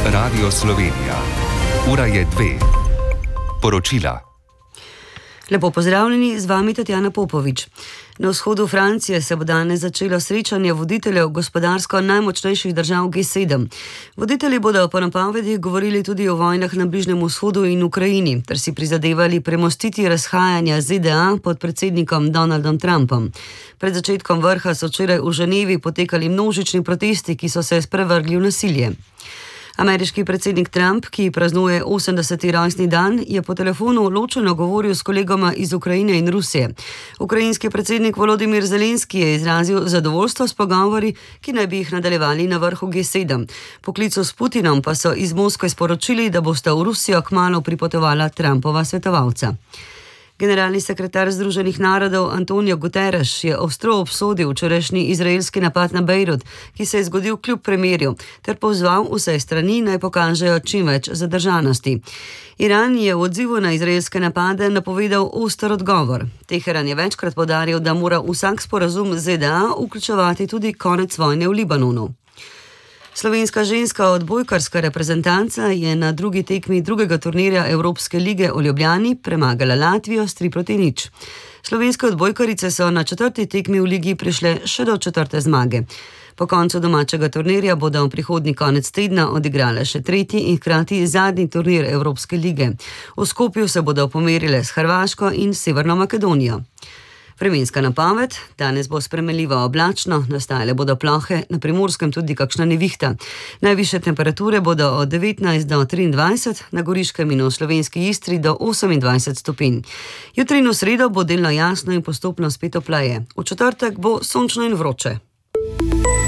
Radio Slovenija. Ura je 2. Poročila. Lepo pozdravljeni, z vami Tatjana Popovič. Na vzhodu Francije se bo danes začelo srečanje voditeljev gospodarsko najmočnejših držav G7. Voditelji bodo po napovedih govorili tudi o vojnah na Bližnjem vzhodu in Ukrajini, ter si prizadevali premostiti razhajanja ZDA pod predsednikom Donaldom Trumpom. Pred začetkom vrha so včeraj v Ženevi potekali množični protesti, ki so se sprevrgli v nasilje. Ameriški predsednik Trump, ki praznuje 80. rojstni dan, je po telefonu ločeno govoril s kolegoma iz Ukrajine in Rusije. Ukrajinski predsednik Volodymyr Zelenski je izrazil zadovoljstvo s pogovori, ki naj bi jih nadaljevali na vrhu G7. Po klicu s Putinom pa so iz Moskve sporočili, da bosta v Rusijo kmalu pripotovala Trumpova svetovalca. Generalni sekretar Združenih narodov Antonio Guterres je ostro obsodil včerajšnji izraelski napad na Bejrut, ki se je zgodil kljub premirju, ter pozval vse strani naj pokažejo čim več zadržanosti. Iran je v odzivu na izraelske napade napovedal oster odgovor. Teheran je večkrat poudaril, da mora vsak sporazum ZDA vključevati tudi konec vojne v Libanonu. Slovenska ženska odbojkarska reprezentanca je na drugi tekmi drugega turnirja Evropske lige v Ljubljani premagala Latvijo s 3-0. Slovenske odbojkarice so na četrti tekmi v ligi prišle še do četrte zmage. Po koncu domačega turnirja bodo prihodnji konec tedna odigrale še tretji in hkrati zadnji turnir Evropske lige. V Skopju se bodo pomerile s Hrvaško in Severno Makedonijo. Vremenska napoved: danes bo spremenljivo oblačno, nastajale bodo plohe, na Primorskem tudi kakšna nevihta. Najvišje temperature bodo od 19 do 23, na Goriškem in v slovenski Istri do 28 stopinj. Jutri in v sredo bo delno jasno in postopno spet topleje. V četrtek bo sončno in vroče.